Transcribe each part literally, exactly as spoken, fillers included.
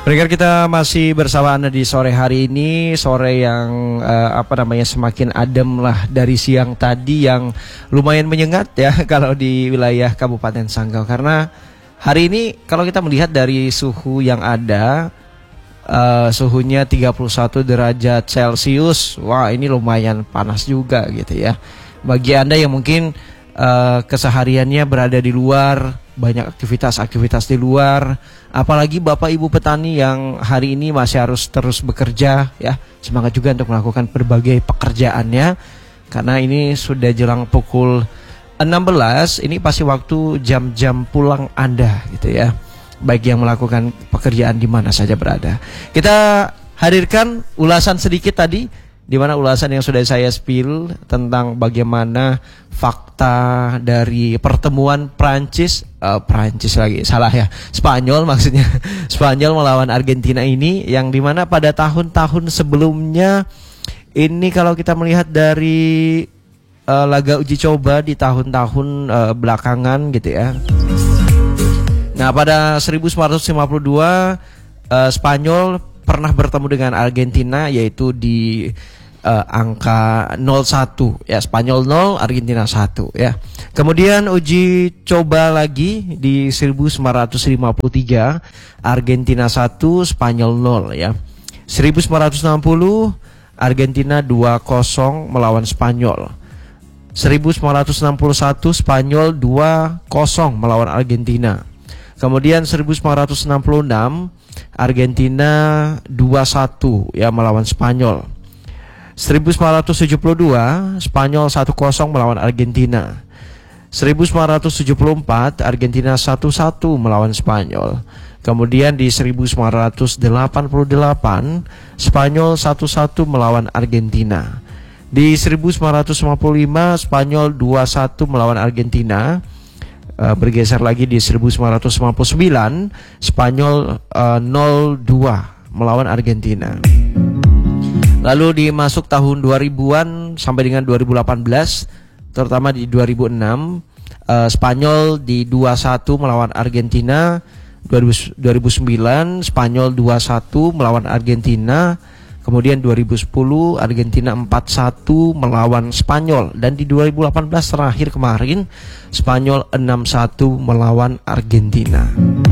Pendengar, kita masih bersama Anda di sore hari ini, sore yang uh, apa namanya semakin adem lah dari siang tadi yang lumayan menyengat ya kalau di wilayah Kabupaten Sanggau, karena hari ini kalau kita melihat dari suhu yang ada, uh, suhunya tiga puluh satu derajat Celcius. Wah, ini lumayan panas juga gitu ya. Bagi Anda yang mungkin uh, kesehariannya berada di luar, banyak aktivitas-aktivitas di luar, apalagi Bapak Ibu petani yang hari ini masih harus terus bekerja ya, semangat juga untuk melakukan berbagai pekerjaannya, karena ini sudah jelang pukul enam belas, ini pasti waktu jam-jam pulang Anda gitu ya, baik yang melakukan pekerjaan di mana saja berada. Kita hadirkan ulasan sedikit tadi, di mana ulasan yang sudah saya spill tentang bagaimana fakta dari pertemuan Prancis, uh, Prancis lagi, salah ya, Spanyol maksudnya, Spanyol melawan Argentina ini, yang dimana pada tahun-tahun sebelumnya ini kalau kita melihat dari uh, laga uji coba di tahun-tahun uh, belakangan gitu ya. Nah, pada seribu sembilan ratus lima puluh dua uh, Spanyol pernah bertemu dengan Argentina, yaitu di uh, angka nol satu ya, Spanyol nol, Argentina satu ya. Kemudian uji coba lagi di seribu sembilan ratus lima puluh tiga, Argentina satu, Spanyol nol ya. seribu sembilan ratus enam puluh Argentina dua kosong melawan Spanyol. seribu sembilan ratus enam puluh satu Spanyol dua kosong melawan Argentina. Kemudian seribu sembilan ratus enam puluh enam Argentina dua satu ya melawan Spanyol. seribu sembilan ratus tujuh puluh dua Spanyol satu kosong melawan Argentina. seribu sembilan ratus tujuh puluh empat Argentina satu satu melawan Spanyol. Kemudian di seribu sembilan ratus delapan puluh delapan Spanyol satu satu melawan Argentina. Di seribu sembilan ratus lima puluh lima Spanyol dua satu melawan Argentina. Uh, bergeser lagi di seribu sembilan ratus lima puluh sembilan Spanyol uh, nol dua melawan Argentina. Lalu di masuk tahun dua ribuan sampai dengan dua ribu delapan belas, terutama di dua ribu enam, uh, Spanyol di dua satu melawan Argentina. dua ribu sembilan Spanyol dua satu melawan Argentina. Kemudian dua ribu sepuluh Argentina empat satu melawan Spanyol. Dan di dua ribu delapan belas terakhir kemarin Spanyol enam satu melawan Argentina.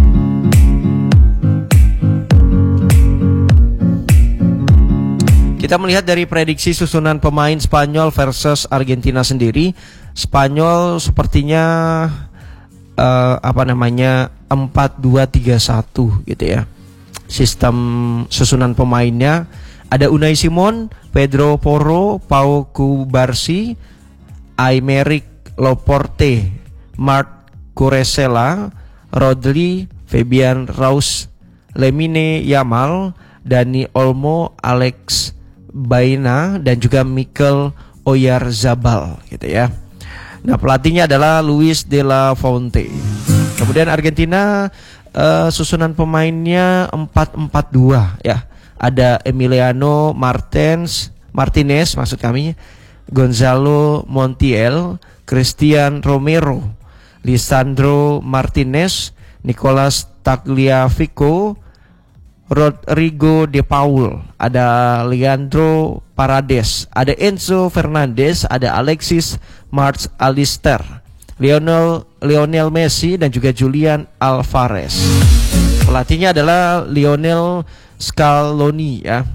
Kita melihat dari prediksi susunan pemain Spanyol versus Argentina sendiri. Spanyol sepertinya uh, apa namanya empat dua tiga satu gitu ya. Sistem susunan pemainnya ada Unai Simon, Pedro Porro, Pau Cubarsí, Aymeric Laporte, Marc Cucurella, Rodri, Fabian Ruiz, Lamine Yamal, Dani Olmo, Alex Baena, dan juga Mikel Oyarzabal gitu ya. Nah, pelatihnya adalah Luis de la Fuente. Kemudian Argentina uh, susunan pemainnya empat empat dua ya. Ada Emiliano Martins, Martinez maksud kami, Gonzalo Montiel, Christian Romero, Lisandro Martinez, Nicolas Tagliafico, Rodrigo De Paul, ada Leandro Paredes, ada Enzo Fernandez, ada Alexis Marc Alister, Lionel Lionel Messi, dan juga Julian Alvarez. Pelatihnya adalah Lionel Scaloni ya.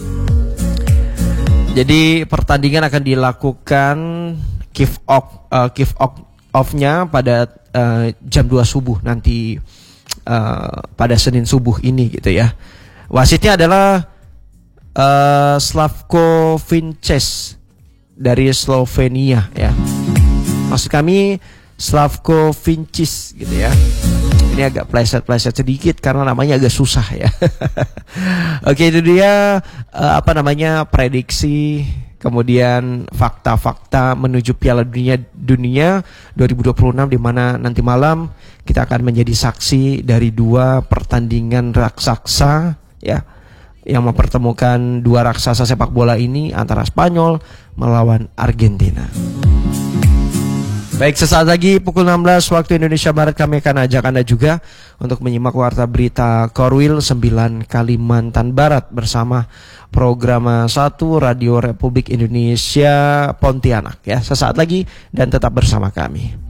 Jadi pertandingan akan dilakukan kick off uh, kick off off-nya pada uh, jam dua subuh nanti, uh, pada Senin subuh ini gitu ya. Wasitnya adalah uh, Slavko Vinces dari Slovenia ya. Maksud kami Slavko Vincis gitu ya. Ini agak pleset-pleset sedikit karena namanya agak susah ya. Oke, itu dia uh, apa namanya prediksi, kemudian fakta-fakta menuju Piala Dunia Dunia dua ribu dua puluh enam, di mana nanti malam kita akan menjadi saksi dari dua pertandingan raksasa ya, yang mempertemukan dua raksasa sepak bola ini antara Spanyol melawan Argentina. Baik, sesaat lagi pukul enam belas waktu Indonesia Barat kami akan ajak Anda juga untuk menyimak warta berita Korwil sembilan Kalimantan Barat bersama program satu Radio Republik Indonesia Pontianak ya. Sesaat lagi dan tetap bersama kami.